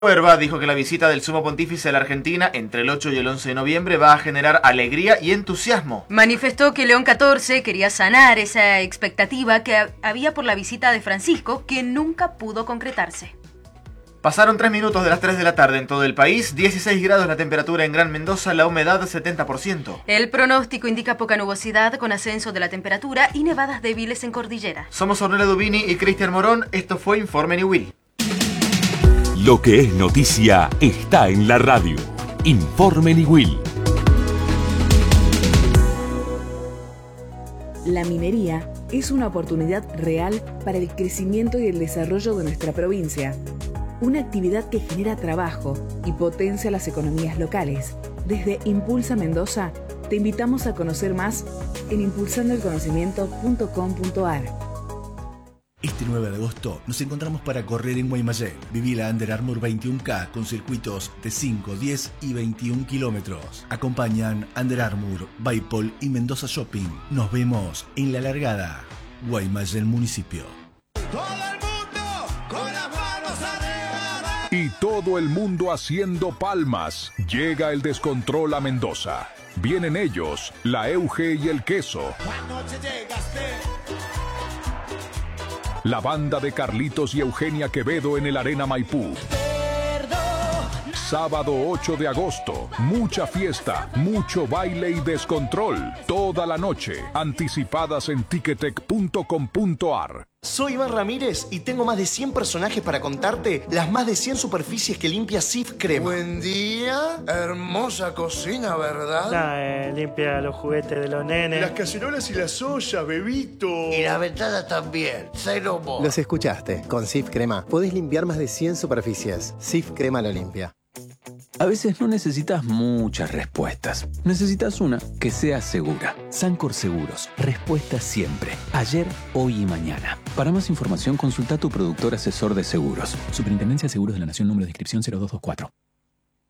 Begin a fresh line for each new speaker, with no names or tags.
Herba dijo que la visita del sumo pontífice a la Argentina entre el 8 y el 11 de noviembre va a generar alegría y entusiasmo.
Manifestó que León XIV quería sanar esa expectativa que había por la visita de Francisco, que nunca pudo concretarse.
Pasaron 3 minutos de las 3 de la tarde en todo el país, 16 grados la temperatura en Gran Mendoza, la humedad 70%.
El pronóstico indica poca nubosidad con ascenso de la temperatura y nevadas débiles en cordillera.
Somos Ornella Dubini y Cristian Morón, esto fue Informe Niwil.
Lo que es noticia está en la radio. Informe Niwil.
La minería es una oportunidad real para el crecimiento y el desarrollo de nuestra provincia. Una actividad que genera trabajo y potencia las economías locales. Desde Impulsa Mendoza, te invitamos a conocer más en impulsandoelconocimiento.com.ar.
Este 9 de agosto nos encontramos para correr en Guaymallén. Viví la Under Armour 21K con circuitos de 5, 10 y 21 kilómetros. Acompañan Under Armour, Baipol y Mendoza Shopping. Nos vemos en la largada. Guaymallén Municipio.
Todo el mundo con las manos arriba.
Y todo el mundo haciendo palmas. Llega el descontrol a Mendoza. Vienen ellos, la Euge y el Queso.
Anoche llegaste.
La banda de Carlitos y Eugenia Quevedo en el Arena Maipú. Sábado 8 de agosto, mucha fiesta, mucho baile y descontrol. Toda la noche, anticipadas en ticketek.com.ar.
Soy Iván Ramírez y tengo más de 100 personajes para contarte las más de 100 superficies que limpia Cif Crema.
Buen día. Hermosa cocina, ¿verdad?
Limpia los juguetes de los nenes.
Las cacerolas y las ollas, bebito.
Y la ventana también. Cero mo.
Los escuchaste. Con Cif Crema podés limpiar más de 100 superficies. Cif Crema lo limpia.
A veces no necesitas muchas respuestas. Necesitas una que sea segura. Sancor Seguros. Respuesta siempre. Ayer, hoy y mañana. Para más información, consulta a tu productor asesor de seguros. Superintendencia de Seguros de la Nación, número de inscripción 0224.